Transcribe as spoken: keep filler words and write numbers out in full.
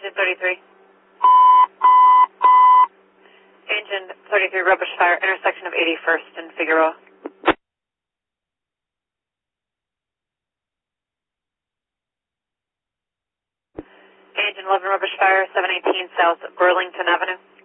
Engine thirty-three. Engine thirty-three, rubbish fire, intersection of eighty-first and Figueroa. Engine eleven, rubbish fire, seven eighteen South Burlington Avenue.